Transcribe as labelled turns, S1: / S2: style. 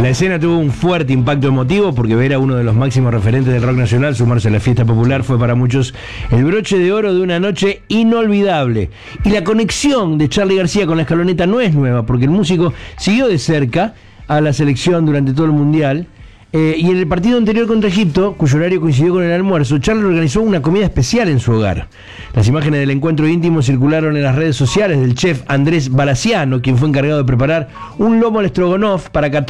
S1: La escena tuvo un fuerte impacto emotivo porque ver a uno de los máximos referentes del rock nacional sumarse a la fiesta popular fue para muchos el broche de oro de una noche inolvidable. Y la conexión de Charly García con la Escaloneta no es nueva porque el músico siguió de cerca a la selección durante todo el Mundial. Y en el partido anterior contra Egipto, cuyo horario coincidió con el almuerzo, Charly organizó una comida especial en su hogar. Las imágenes del encuentro íntimo circularon en las redes sociales del chef Andrés Balaciano, quien fue encargado de preparar un lomo al stroganoff para 14